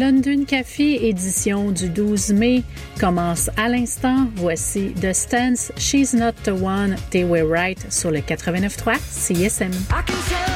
London Café, édition du 12 mai, commence à l'instant. Voici The Stance, She's Not the One, They Were Right sur le 89.3 CISM.